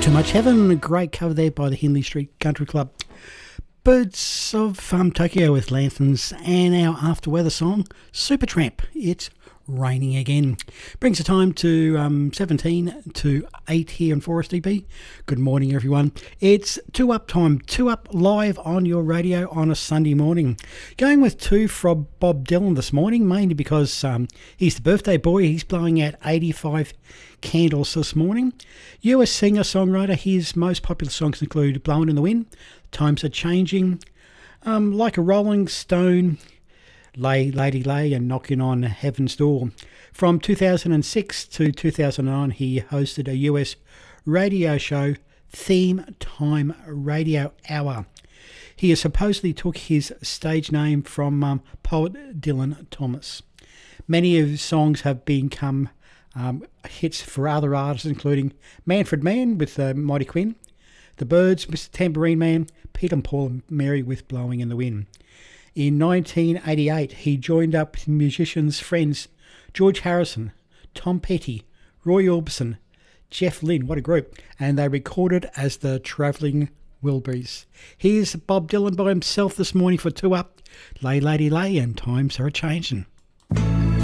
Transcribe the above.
Too Much Heaven, a great cover there by the Hindley Street Country Club. Birds of Tokyo with Lanterns, and our after weather song, Supertramp, It's Raining Again. Brings the time to 17 to 8 here in Forest DB. Good morning, everyone. It's 2 Up time, 2 Up live on your radio on a Sunday morning. Going with 2 from Bob Dylan this morning, mainly because he's the birthday boy. He's blowing out 85 candles this morning. US singer-songwriter, his most popular songs include Blowing in the Wind, Times Are Changing, Like a Rolling Stone, Lay, Lady Lay, and Knocking on Heaven's Door. From 2006 to 2009, he hosted a US radio show, Theme Time Radio Hour. He supposedly took his stage name from poet Dylan Thomas. Many of his songs have become hits for other artists, including Manfred Mann with Mighty Quinn, The Byrds, Mr. Tambourine Man, Peter and Paul and Mary with Blowing in the Wind. In 1988, he joined up with musicians friends George Harrison, Tom Petty, Roy Orbison, Jeff Lynne, what a group, and they recorded as the Travelling Wilburys. Here's Bob Dylan by himself this morning for 2 Up, Lay Lady Lay, and Times Are A-Changin'.